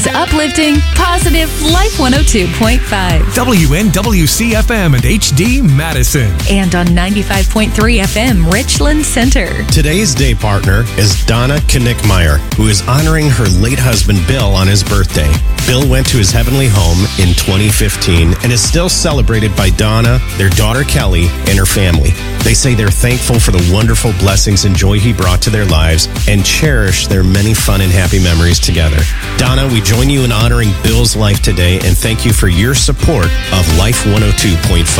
Uplifting, positive, Life 102.5. WNWC-FM and HD Madison. And on 95.3 FM, Richland Center. Today's day partner is Donna Knickmeyer, who is honoring her late husband Bill on his birthday. Bill went to his heavenly home in 2015 and is still celebrated by Donna, their daughter Kelly, and her family. They say they're thankful for the wonderful blessings and joy he brought to their lives and cherish their many fun and happy memories together. Donna, we join you in honoring Bill's life today and thank you for your support of Life 102.5.